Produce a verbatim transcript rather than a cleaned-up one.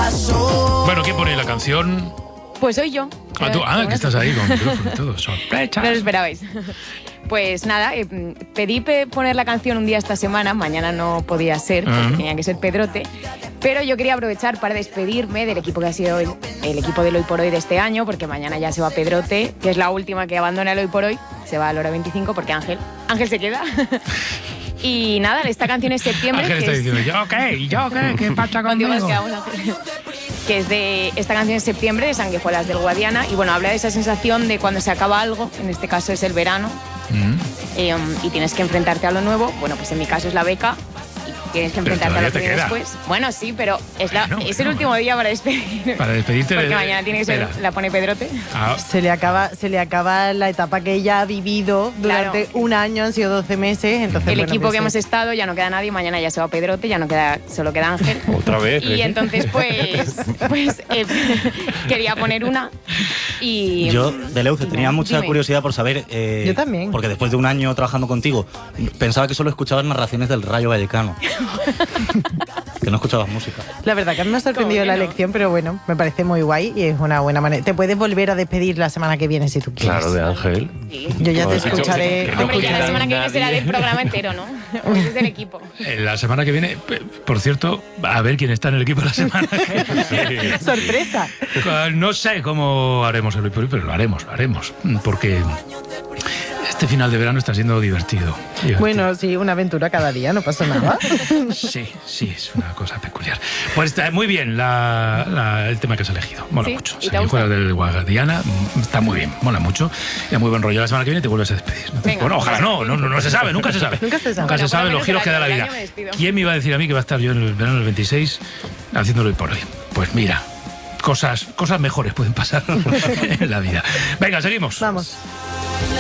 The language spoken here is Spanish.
Bueno, ¿quién pone la canción? Pues soy yo. Ah, tú, ah que estás ahí con micrófono y todo. Sorpresa. No lo esperabais. Pues nada, eh, pedí pe- poner la canción un día esta semana, mañana no podía ser, porque uh-huh. tenía que ser Pedrote, pero yo quería aprovechar para despedirme del equipo que ha sido el, el equipo del Hoy por Hoy de este año, porque mañana ya se va Pedrote, que es la última que abandona el Hoy por Hoy, se va a la hora veinticinco porque Ángel, Ángel se queda. Y nada, esta canción es Septiembre. Ángel está es... diciendo, ¿yo qué? ¿Yo qué? ¿Qué pasa conmigo? Nos quedamos, Ángel. Que es de esta canción es Septiembre, de Sanguijuelas del Guadiana, y bueno, habla de esa sensación de cuando se acaba algo, en este caso es el verano, mm. eh, um, y tienes que enfrentarte a lo nuevo. Bueno, pues en mi caso es la beca, y tienes que enfrentarte a lo que viene después. Bueno, sí, pero es, la, bueno, es el bueno, último bueno. día para despedir. Para despedirte. Porque de... mañana tiene que ser, Espera. la pone Pedrote. Ah. Se le acaba, se le acaba la etapa que ella ha vivido durante claro. un año, han sido doce meses. Entonces, el bueno, equipo pues que sí. hemos estado, ya no queda nadie, mañana ya se va Pedrote, ya no queda, solo queda Ángel. Otra vez. Y ¿eh? entonces, pues, pues eh, quería poner una. Y yo, Deleuze, tenía mucha dime. curiosidad por saber. Eh, yo también. Porque después de un año trabajando contigo, pensaba que solo escuchabas narraciones del Rayo Vallecano. Que no escuchabas música. La verdad que me ha sorprendido la no? elección, pero bueno, me parece muy guay y es una buena manera. Te puedes volver a despedir la semana que viene si tú quieres. Claro, de Ángel. Sí. Yo ya te escucharé. Hombre, ya la semana que viene será del programa entero, ¿no? Hoy es del equipo. La semana que viene, por cierto, a ver quién está en el equipo la semana que viene. ¡Sorpresa! No sé cómo haremos el hoy por hoy, pero lo haremos, lo haremos. Porque este final de verano está siendo divertido. divertido. Bueno, sí, una aventura cada día, no pasa nada. Sí, sí, es una cosa peculiar. Pues está muy bien la, la, el tema que has elegido. Mola ¿Sí? mucho. Sanguijuelas del Guadiana, está muy bien, mola mucho. Es muy buen rollo. La semana que viene te vuelves a despedir. ¿No? Venga, bueno, ojalá no, no, no, no se sabe, nunca se sabe. Nunca se sabe. Nunca bueno, se sabe los giros que da la vida. ¿Quién me iba a decir a mí que va a estar yo en el verano del veintiséis haciéndolo hoy por hoy? Pues mira, cosas, cosas mejores pueden pasar en la vida. Venga, seguimos. Vamos.